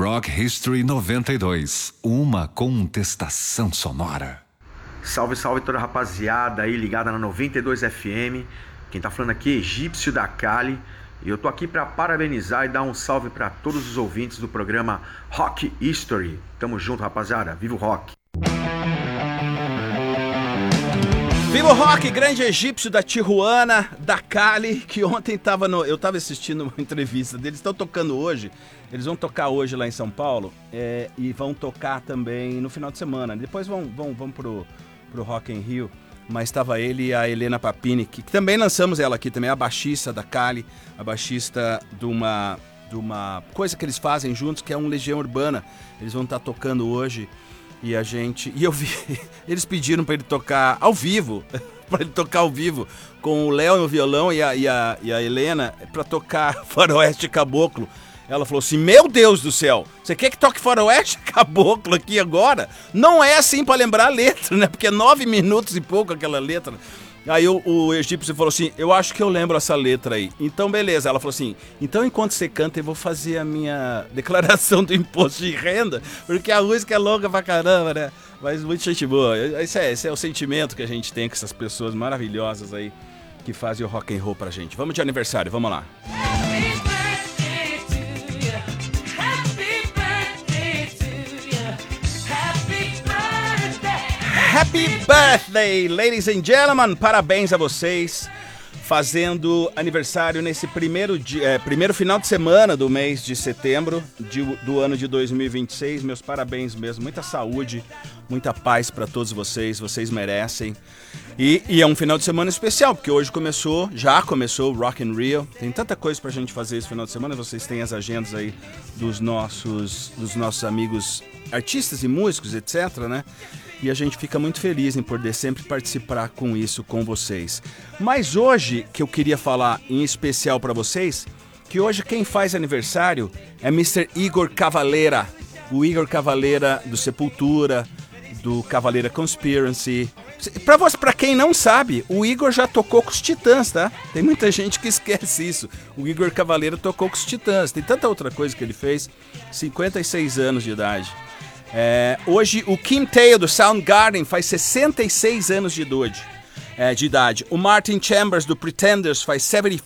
Rock History 92, uma contestação sonora. Salve, salve toda a rapaziada aí ligada na 92 FM. Quem tá falando aqui é Egípcio da Cali. E eu tô aqui para parabenizar e dar um salve para todos os ouvintes do programa Rock History. Tamo junto, rapaziada. Viva o rock! Viva o rock, grande egípcio da Tijuana, da Cali, que ontem eu tava assistindo uma entrevista deles, estão tocando hoje, eles vão tocar hoje lá em São Paulo, e vão tocar também no final de semana, depois vão pro Rock in Rio, mas estava ele e a Helena Papini, que também lançamos ela aqui também, a baixista da Cali, a baixista de uma coisa que eles fazem juntos, que é um Legião Urbana, eles vão estar tocando hoje. E eu vi, eles pediram para ele tocar ao vivo, com o Léo no violão e a Helena, para tocar Faroeste Caboclo. Ela falou assim, meu Deus do céu, você quer que toque Faroeste Caboclo aqui agora? Não é assim para lembrar a letra, né? Porque é 9 minutos e pouco aquela letra. Aí o egípcio falou assim, eu acho que eu lembro essa letra aí. Então, beleza. Ela falou assim, então enquanto você canta, eu vou fazer a minha declaração do imposto de renda, porque a música é longa pra caramba, né? Mas muito gente boa. Esse é o sentimento que a gente tem com essas pessoas maravilhosas aí que fazem o rock and roll pra gente. Vamos de aniversário, vamos lá. Happy birthday, ladies and gentlemen! Parabéns a vocês, fazendo aniversário nesse primeiro final de semana do mês de setembro do ano de 2026. Meus parabéns mesmo, muita saúde, muita paz para todos vocês merecem. E é um final de semana especial, porque hoje já começou o Rock in Rio. Tem tanta coisa pra gente fazer esse final de semana, vocês têm as agendas aí dos nossos amigos artistas e músicos, etc, né? E a gente fica muito feliz em poder sempre participar com isso com vocês. Mas hoje, que eu queria falar em especial para vocês, que hoje quem faz aniversário é Mr. Igor Cavalera. O Igor Cavalera do Sepultura, do Cavalera Conspiracy. Pra quem não sabe, o Igor já tocou com os Titãs, tá? Tem muita gente que esquece isso. O Igor Cavalera tocou com os Titãs. Tem tanta outra coisa que ele fez. 56 anos de idade. Hoje o Kim Tail do Soundgarden faz 66 anos de idade. O Martin Chambers do Pretenders faz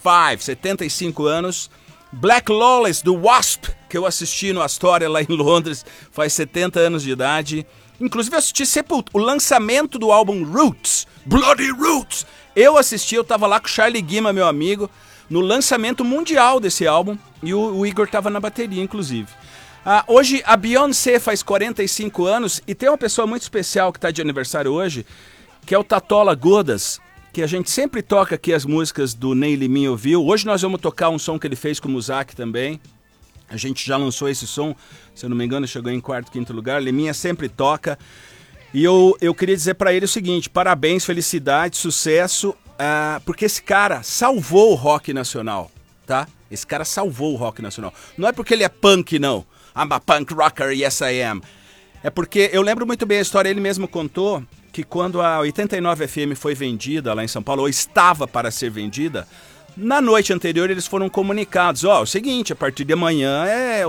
75 anos. Black Lawless do Wasp, que eu assisti no Astoria lá em Londres, faz 70 anos de idade. Inclusive eu assisti o lançamento do álbum Roots, Bloody Roots. Eu tava lá com o Charlie Guima, meu amigo, no lançamento mundial desse álbum, e o Igor tava na bateria, inclusive. Hoje a Beyoncé faz 45 anos e tem uma pessoa muito especial que está de aniversário hoje, que é o Tatola Godas, que a gente sempre toca aqui as músicas do Ney Liminha ouviu. Hoje nós vamos tocar um som que ele fez com o Muzak também. A gente já lançou esse som, se eu não me engano, chegou em 4º, 5º lugar. Liminha sempre toca. E eu queria dizer para ele o seguinte, parabéns, felicidade, sucesso, porque esse cara salvou o rock nacional, tá? Esse cara salvou o rock nacional. Não é porque ele é punk, não. I'm a punk rocker, yes I am. É porque eu lembro muito bem a história, ele mesmo contou que quando a 89 FM foi vendida lá em São Paulo, ou estava para ser vendida, na noite anterior eles foram comunicados, é o seguinte, a partir de amanhã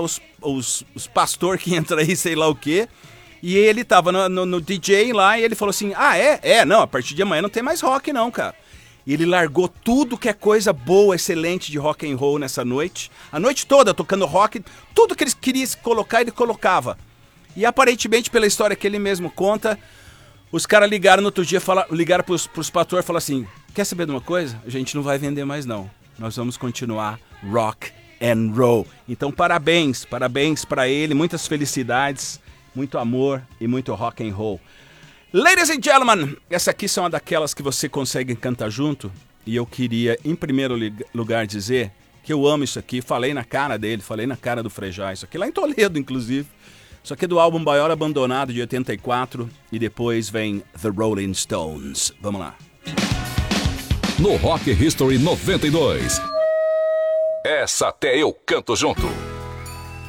os pastor que entra aí, sei lá o quê, e ele tava no DJ lá e ele falou assim, não, a partir de amanhã não tem mais rock não, cara. E ele largou tudo que é coisa boa, excelente de rock and roll nessa noite. A noite toda tocando rock, tudo que ele queria colocar, ele colocava. E aparentemente, pela história que ele mesmo conta, os caras ligaram no outro dia, ligaram pros pastores e falaram assim, quer saber de uma coisa? A gente não vai vender mais não. Nós vamos continuar rock and roll. Então parabéns para ele, muitas felicidades, muito amor e muito rock and roll. Ladies and gentlemen, essa aqui são uma daquelas que você consegue cantar junto. E eu queria, em primeiro lugar, dizer que eu amo isso aqui. Falei na cara dele, falei na cara do Frejá. Isso aqui lá em Toledo, inclusive. Isso aqui é do álbum Maior Abandonado, de 84. E depois vem The Rolling Stones. Vamos lá. No Rock History 92. Essa até eu canto junto.